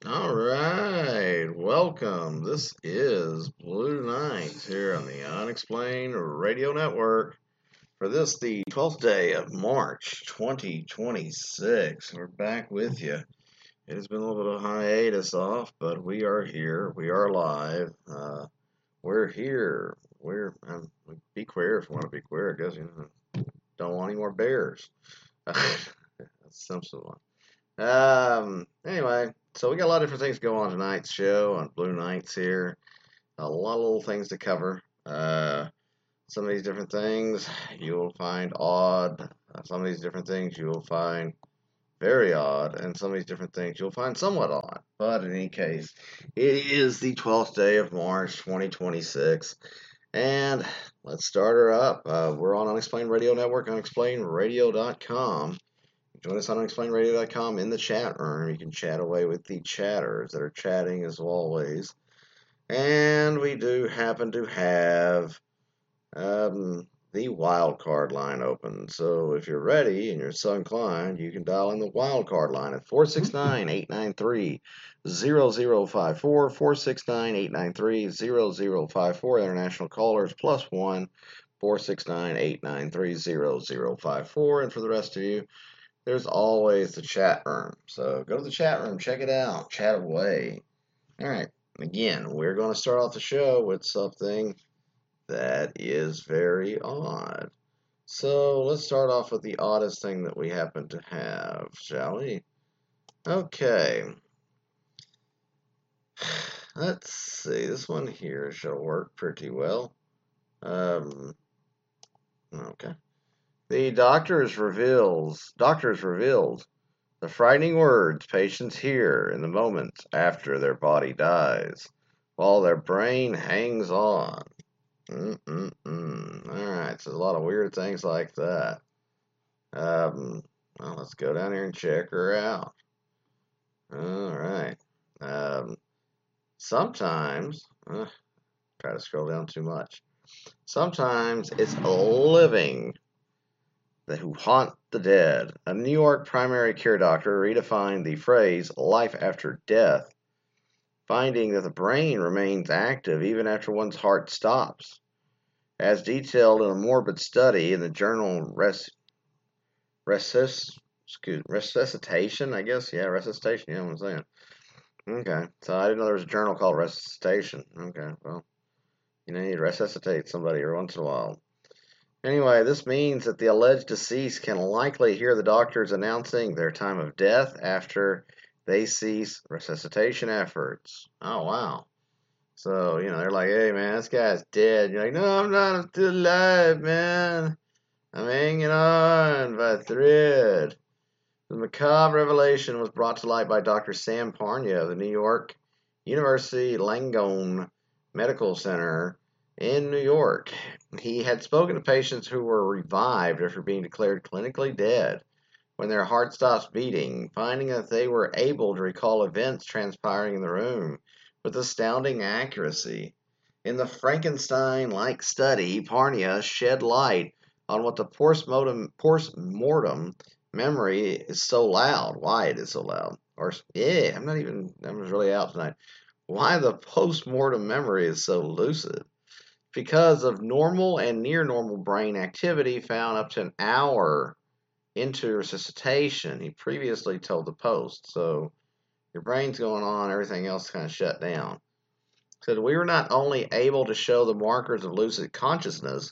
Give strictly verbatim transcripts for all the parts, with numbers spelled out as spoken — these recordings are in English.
All right, welcome. This is Blue Nights here on the Unexplained Radio Network for this, the twelfth day of March twenty twenty-six. We're back with you. It has been a little bit of hiatus off, but we are here. We are live. Uh, we're here. We're um, be queer if you want to be queer. I guess you know. Don't want any more bears. That's Simpson one. Um. Anyway, so we got a lot of different things to go on tonight's show on Blue Nights here. A lot of little things to cover. Uh, some of these different things you will find odd. Uh, some of these different things you will find very odd, and some of these different things you'll find somewhat odd. But in any case, it is the twelfth day of March, twenty twenty-six, and let's start her up. Uh, we're on Unexplained Radio Network, unexplained radio dot com. Join us on unexplained radio dot com in the chat room. You can chat away with the chatters that are chatting as always. And we do happen to have um, the wild card line open. So if you're ready and you're so inclined, you can dial in the wild card line at four six nine, eight nine three, zero zero five four, four six nine, eight nine three, zero zero five four. International callers plus one, four six nine, eight nine three, zero zero five four. And for the rest of you, there's always the chat room. So go to the chat room, check it out, chat away. All right. Again, we're going to start off the show with something that is very odd. So let's start off with the oddest thing that we happen to have, shall we? Okay. Let's see. This one here shall work pretty well. Um, okay. The doctors reveals doctors revealed the frightening words patients hear in the moments after their body dies, while their brain hangs on. Mm-mm-mm. All right, so a lot of weird things like that. Um, well, let's go down here and check her out. All right. Um, sometimes, uh, try to scroll down too much. Sometimes it's living that who haunt the dead. A New York primary care doctor redefined the phrase life after death, finding that the brain remains active even after one's heart stops. As detailed in a morbid study in the journal Res, Resus, excuse, Resuscitation, I guess. Yeah, Resuscitation, yeah, what I'm saying. Okay, so I didn't know there was a journal called Resuscitation. Okay, well, you know, you need to resuscitate somebody every once in a while. Anyway, this means that the alleged deceased can likely hear the doctors announcing their time of death after they cease resuscitation efforts. Oh, wow. So, you know, they're like, hey, man, this guy's dead. You're like, no, I'm not. I'm still alive, man. I'm hanging on by a thread. The macabre revelation was brought to light by Doctor Sam Parnia of the New York University Langone Medical Center in New York. He had spoken to patients who were revived after being declared clinically dead when their heart stops beating, finding that they were able to recall events transpiring in the room with astounding accuracy. In the Frankenstein-like study, Parnia shed light on what the post-mortem, post-mortem memory is so loud, why it is so loud. Or, yeah, I'm not even, I'm just really out tonight. Why the post-mortem memory is so lucid. Because of normal and near normal brain activity found up to an hour into resuscitation, he previously told the Post. So your brain's going on, everything else kind of shut down. Said we were not only able to show the markers of lucid consciousness,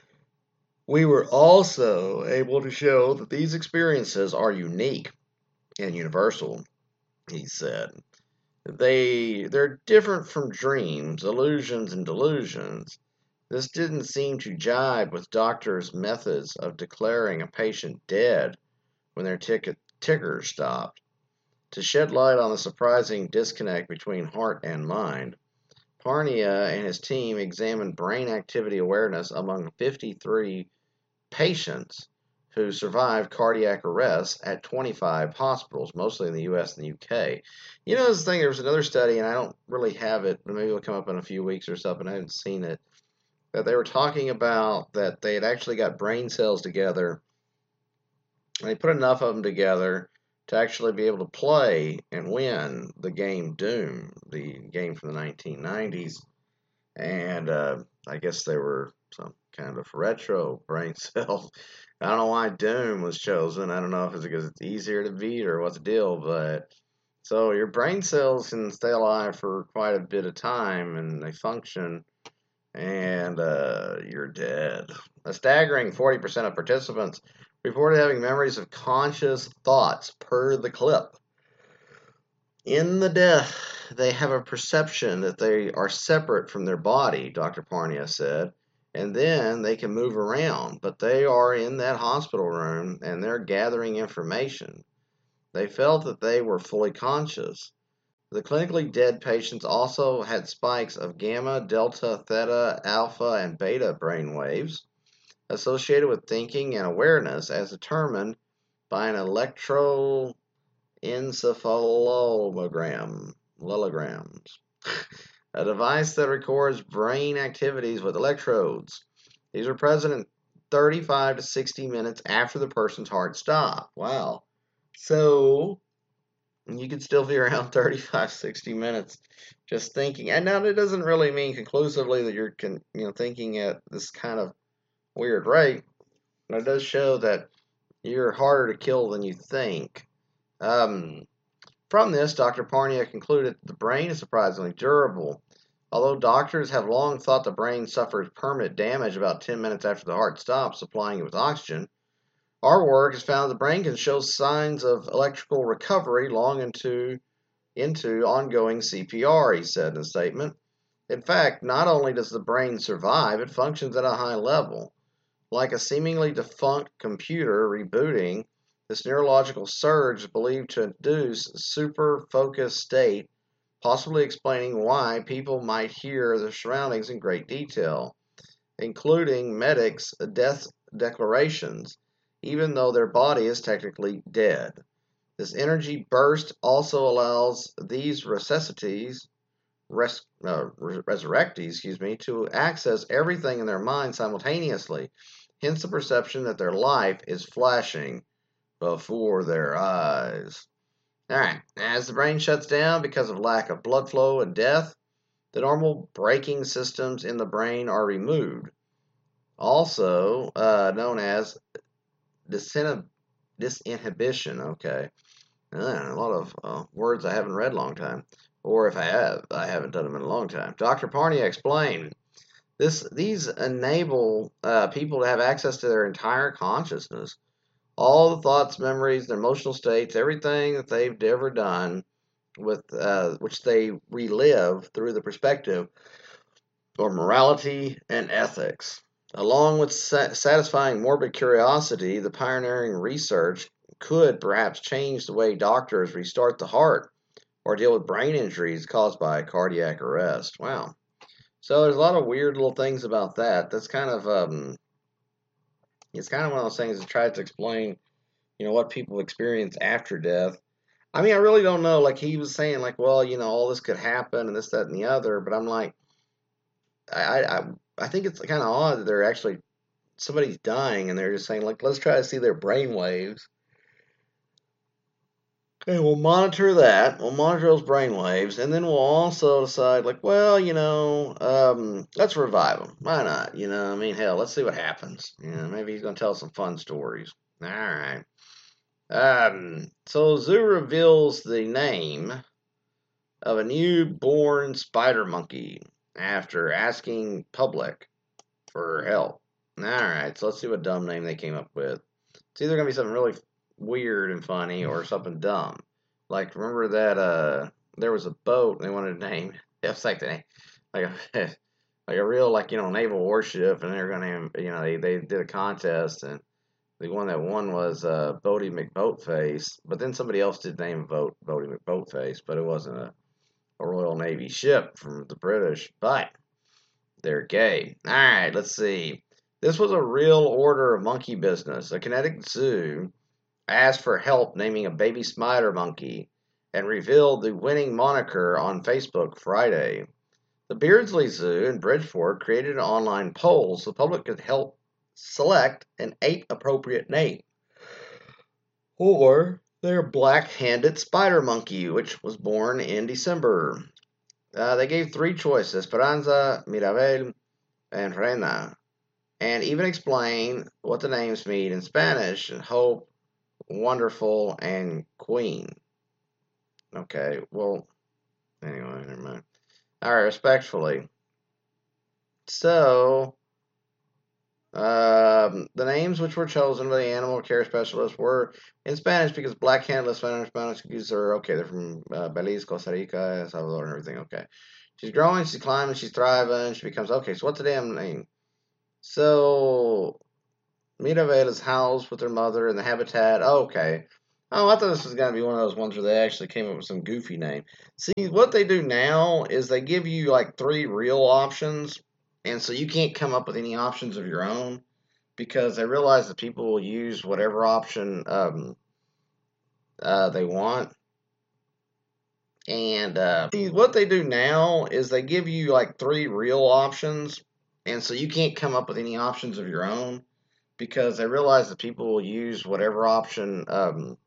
we were also able to show that these experiences are unique and universal, he said. They, they're different from dreams, illusions, and delusions. This didn't seem to jibe with doctors' methods of declaring a patient dead when their ticket, ticker stopped. To shed light on the surprising disconnect between heart and mind, Parnia and his team examined brain activity awareness among fifty-three patients who survived cardiac arrest at twenty-five hospitals, mostly in the U S and the U K. You know, this thing, there was another study, and I don't really have it, but maybe it'll come up in a few weeks or something. I haven't seen it. That they were talking about that they had actually got brain cells together, and they put enough of them together to actually be able to play and win the game Doom, the game from the nineteen nineties. And uh, I guess they were some kind of retro brain cells. I don't know why Doom was chosen. I don't know if it's because it's easier to beat or what the deal, but so your brain cells can stay alive for quite a bit of time and they function, and uh, you're dead. A staggering forty percent of participants reported having memories of conscious thoughts per the clip. In the death, they have a perception that they are separate from their body, Doctor Parnia said, and then they can move around, but they are in that hospital room and they're gathering information. They felt that they were fully conscious. The clinically dead patients also had spikes of gamma, delta, theta, alpha, and beta brain waves associated with thinking and awareness as determined by an electroencephalogram. Lelograms. A device that records brain activities with electrodes. These are present in thirty-five to sixty minutes after the person's heart stopped. Wow. So you could still be around thirty-five, sixty minutes just thinking. And now that doesn't really mean conclusively that you're you know thinking at this kind of weird rate, but it does show that you're harder to kill than you think. Um, from this, Doctor Parnia concluded that the brain is surprisingly durable. Although doctors have long thought the brain suffers permanent damage about ten minutes after the heart stops supplying it with oxygen, our work has found the brain can show signs of electrical recovery long into, into ongoing C P R, he said in a statement. In fact, not only does the brain survive, it functions at a high level. Like a seemingly defunct computer rebooting, this neurological surge is believed to induce a super-focused state, possibly explaining why people might hear their surroundings in great detail, including medics' death declarations, even though their body is technically dead. This energy burst also allows these resuscitates, res, uh, resurrectees, excuse me, to access everything in their mind simultaneously, hence the perception that their life is flashing before their eyes. Alright, as the brain shuts down because of lack of blood flow and death, the normal braking systems in the brain are removed, also uh, known as disinhibition. Okay, uh, a lot of uh, words I haven't read in a long time, or if I have, I haven't done them in a long time. Doctor Parnia explained this: these enable uh, people to have access to their entire consciousness, all the thoughts, memories, their emotional states, everything that they've ever done, with uh, which they relive through the perspective or morality and ethics. Along with satisfying morbid curiosity, the pioneering research could perhaps change the way doctors restart the heart or deal with brain injuries caused by cardiac arrest. Wow. So there's a lot of weird little things about that. That's kind of um, it's kind of one of those things that tries to explain, you know, what people experience after death. I mean, I really don't know. Like he was saying, like, well, you know, all this could happen and this, that, and the other. But I'm like, I, I, I think it's kind of odd that they're actually somebody's dying and they're just saying, like, let's try to see their brain waves. Okay, we'll monitor that. We'll monitor those brain waves, and then we'll also decide, like, well, you know, um, let's revive him. Why not? You know, I mean, hell, let's see what happens. You know, maybe he's gonna tell some fun stories. All right. Um, so Zoo reveals the name of a newborn spider monkey after asking public for help. All right, so let's see what dumb name they came up with. It's either gonna be something really weird and funny or something dumb. Like remember that uh there was a boat and they wanted to name it was like the like a like a real like you know naval warship and they're gonna you know they, they did a contest and the one that won was uh Bodie McBoatface, but then somebody else did name a boat Bodie McBoatface, but it wasn't a, a Royal Navy ship from the British, but they're gay. Alright, let's see. This was a real order of monkey business. A Connecticut zoo asked for help naming a baby spider monkey and revealed the winning moniker on Facebook Friday. The Beardsley Zoo in Bridgeport created an online poll so the public could help select an eight appropriate name. Or their black-handed spider monkey, which was born in December. Uh, they gave three choices: Esperanza, Mirabel, and Reina, and even explain what the names mean in Spanish: hope, wonderful, and queen. Okay, well, anyway, never mind. All right, respectfully. So, um, the names which were chosen by the animal care specialist were in Spanish because black handless Spanish Spanish are okay. They're from uh, Belize, Costa Rica, El Salvador, and everything. Okay, she's growing, she's climbing, she's thriving. She becomes okay. So what's the damn name? So Mirabel is housed with her mother in the habitat. Oh, okay. Oh, I thought this was gonna be one of those ones where they actually came up with some goofy name. See, what they do now is they give you like three real options, and so you can't come up with any options of your own because they realize that people will use whatever option um, uh, they want. And uh, see, what they do now is they give you like three real options, and so you can't come up with any options of your own because they realize that people will use whatever option um,